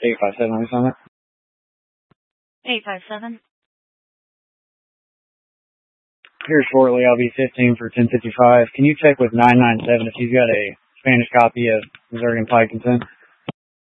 857 on Summit. 857. Here shortly, I'll be 15 for 1055. Can you check with 997 if he's got a Spanish copy of Missouri Implied Consent?